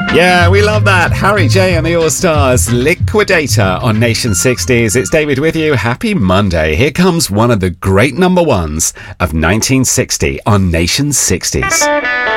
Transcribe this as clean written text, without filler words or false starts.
Yeah, we love that. Harry J and the All-Stars, Liquidator on Nation 60s. It's David with you. Happy Monday. Here comes one of the great number ones of 1960 on Nation 60s.